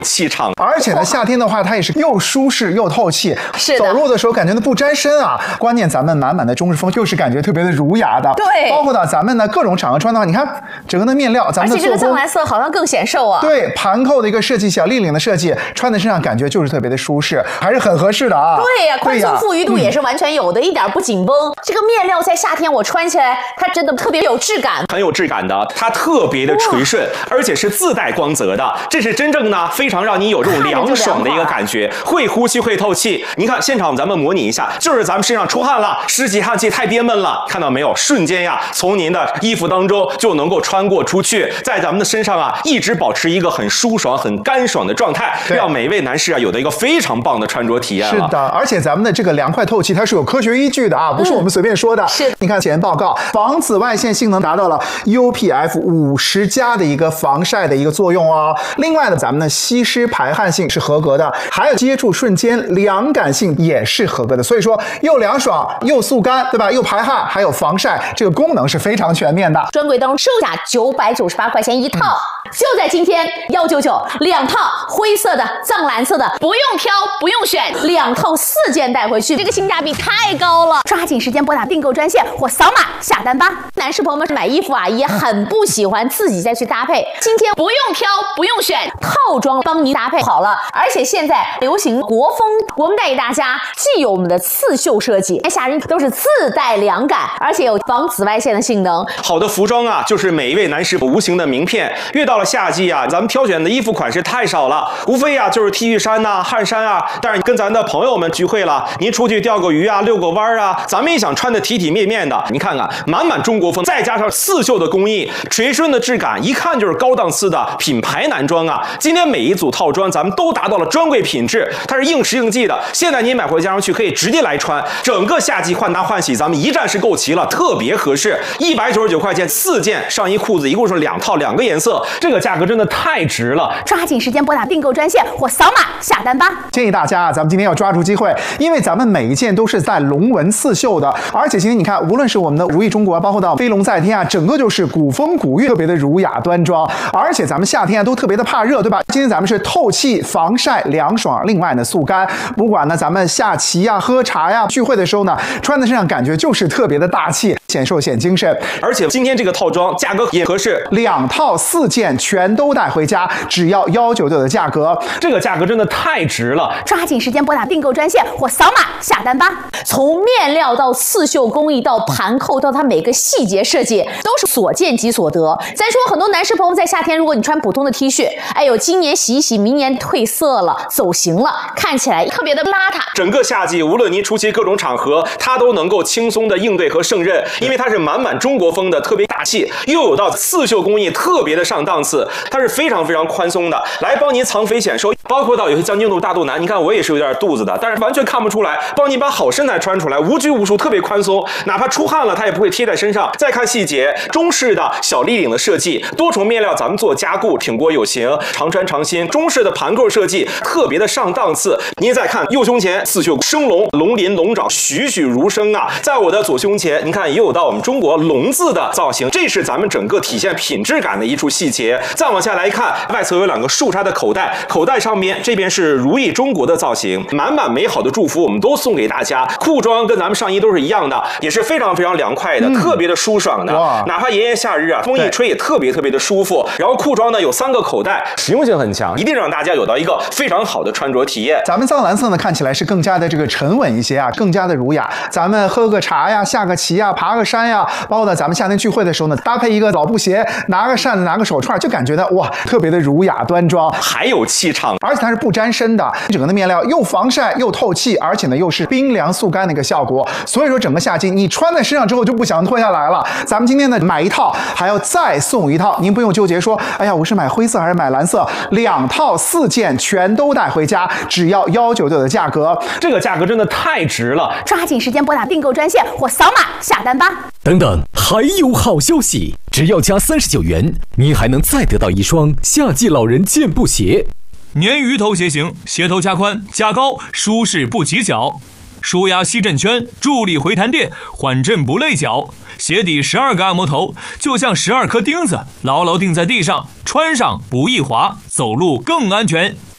气场。 而且呢，夏天的话，它也是又舒适又透气， 是的， 走路的时候感觉不沾身啊。关键咱们满满的中式风，就是感觉特别的儒雅的。 对， 包括到咱们的各种场合穿的话，你看整个的面料，咱们的做工， 而且这个藏蓝色好像更显瘦啊。 对，盘扣的一个设计，小立领的设计，穿在身上感觉就是特别的舒适，还是很合适的啊。 对呀，宽松富裕度也是完全有的，一点不紧绷。这个面料在夏天我穿起来，它真的特别有质感， 很有质感的，它特别的垂顺，而且是自带光泽的，这是真正呢非常让你有这种凉爽的一个感觉，会呼吸会透气。你看现场咱们模拟一下，就是咱们身上出汗了，湿气汗气太憋闷了，看到没有？瞬间呀，从您的衣服当中就能够穿过出去，在咱们的身上啊，一直保持一个很舒爽、很干爽的状态，让每一位男士啊有的一个非常棒的穿着体验了。 是的，而且咱们的这个凉快透气，它是有科学依据的啊，不是我们随便说的。 是， 你看检验报告，防紫外线性能达到了 UPF 50+的一个防晒的一个作用哦。另外呢，咱们的吸湿排汗性是合格的，还有接触瞬间凉感性也是合格的。所以说，又凉爽又速干，对吧？又排汗，还有防晒，这个功能是非常全面的。 专柜当中售价998块钱一套，就在今天199，2套灰色的、藏蓝色的，不用挑，不用选，2套4件带回去，这个性价比太高了！抓紧时间拨打订购专线或扫码下单吧。男士朋友们买衣服啊，也很不喜欢自己再去搭配，今天不用挑，不用选，套装帮您搭配好了。而且现在流行国风，我们带给大家既有我们的刺绣设计，夏日都是自带凉感，而且有防紫外线的性能。 好的服装啊，就是每一位男士无形的名片。越到了夏季啊，咱们挑选的衣服款式太少了，无非啊就是 T 恤衫呐、汗衫啊。但是跟咱的朋友们聚会了，您出去钓个鱼啊、遛个弯啊，咱们也想穿的体体面面的。你看看，满满中国风，再加上刺绣的工艺、垂顺的质感，一看就是高档次的品牌男装啊。今天每一组套装咱们都达到了专柜品质，它是应时应季的。现在您买回家上去可以直接来穿，整个夏季换搭换洗咱们一站式购齐了，特别合适。199块钱4件上衣裤子，一共是2套2个颜色，这个价格真的太值了！ 抓紧时间拨打订购专线或扫码下单吧。 建议大家啊，咱们今天要抓住机会，因为咱们每一件都是带龙纹刺绣的，而且今天你看，无论是我们的如意中国，包括到飞龙在天啊，整个就是古风古韵，特别的儒雅端庄。而且咱们夏天啊都特别的怕热，对吧？今天咱们是透气、防晒、凉爽，另外呢速干。不管呢咱们下棋呀、喝茶呀、聚会的时候呢，穿在身上感觉就是特别的大气，显瘦显精神。 而且今天这个套装价格也合适 ，2套4件全都带回家，只要199的价格， 这个价格真的太值了！ 抓紧时间拨打订购专线或扫码下单吧。从面料到刺绣工艺到盘扣到它每个细节设计，都是所见即所得。咱说很多男士朋友在夏天，如果你穿普通的 T 恤，哎呦，今年洗一洗，明年褪色了、走形了，看起来特别的邋遢。 整个夏季，无论您出席各种场合，它都能够轻松的应对和胜任，因为它是满满中国风的，特别大气，又有到刺绣工艺特别的上档次，它是非常非常宽松的，来帮您藏肥显瘦。包括到有些将军肚、大肚腩，你看我也是有点肚子的，但是完全看不出来，帮您把好身材穿出来，无拘无束，特别宽松，哪怕出汗了，它也不会贴在身上。再看细节，中式的小立领的设计，多重面料咱们做加固，挺过有型，常穿常新。中式的盘扣设计特别的上档次。您再看右胸前刺绣生龙、龙鳞、龙爪，栩栩如生啊！在我的左胸前，您看也有到我们中国龙字的造型，这是咱们整个体现品质感的一处细节。再往下来看，外侧有2个竖插的口袋，口袋上面这边是如意中国的造型，满满美好的祝福我们都送给大家。裤装跟咱们上衣都是一样的，也是非常非常凉快的，特别的舒爽的。哪怕炎炎夏日啊，风一吹也特别特别的舒服。然后裤装呢有3个口袋，实用性很强，一定让大家有到一个非常好的穿着体验。 咱们藏蓝色呢看起来是更加的这个沉稳一些啊，更加的儒雅。咱们喝个茶呀、下个棋呀、爬个山呀，包括呢咱们夏天聚会的时候呢，搭配一个老布鞋，拿个扇子、拿个手串，就感觉到哇，特别的儒雅端庄， 还有气场。 而且它是不沾身的，整个的面料又防晒又透气，而且呢又是冰凉速干的一个效果。所以说整个夏季你穿在身上之后就不想脱下来了。咱们今天呢买一套还要再送一套，您不用纠结说，哎呀我是买灰色还是买蓝色，2套4件全都带回家，只要199的价格， 这个价格真的太值了！ 抓紧时间拨打订购专线或扫码下单吧。 等等，还有好消息！只要加39元，您还能再得到一双夏季老人健步鞋。 鲶鱼头鞋型，鞋头加宽加高，舒适不起脚，舒压吸震圈，助力回弹垫，缓震不累脚。鞋底12个按摩头，就像12颗钉子，牢牢钉在地上，穿上不易滑，走路更安全。